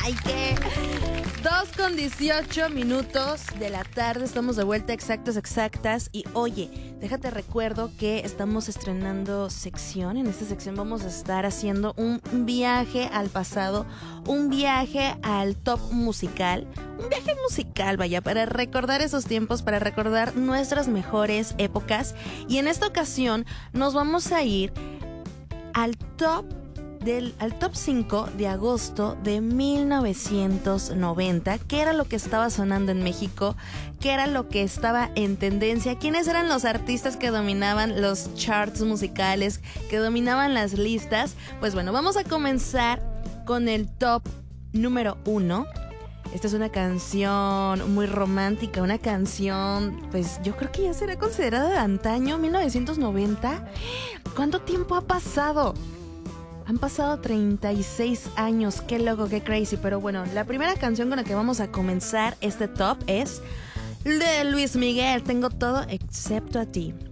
Ay, ¿qué? 2:18 de la tarde, estamos de vuelta, exactas. Y oye, déjate recuerdo que estamos estrenando sección. En esta sección vamos a estar haciendo un viaje al pasado, un viaje al top musical. Un viaje musical, vaya, para recordar esos tiempos, para recordar nuestras mejores épocas. Y en esta ocasión nos vamos a ir al top 5 de agosto de 1990, qué era lo que estaba sonando en México, qué era lo que estaba en tendencia, quiénes eran los artistas que dominaban los charts musicales, que dominaban las listas. Pues bueno, vamos a comenzar con el top número 1. Esta es una canción muy romántica, una canción, pues yo creo que ya será considerada de antaño, 1990. ¿Cuánto tiempo ha pasado? Han pasado 36 años, qué loco, qué crazy. Pero bueno, la primera canción con la que vamos a comenzar este top es de Luis Miguel, Tengo todo excepto a ti.